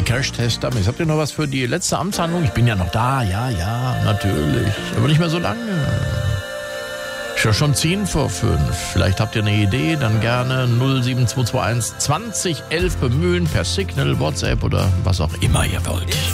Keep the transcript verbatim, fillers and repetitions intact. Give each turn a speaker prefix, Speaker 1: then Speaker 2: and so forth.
Speaker 1: Crashtest damit. Habt ihr noch was für die letzte Amtshandlung? Ich bin ja noch da, ja, ja, natürlich. Aber nicht mehr so lange. Ist ja schon zehn vor fünf. Vielleicht habt ihr eine Idee, dann gerne null sieben zwei zwei eins zwanzig elf bemühen per Signal, WhatsApp oder was auch immer ihr wollt.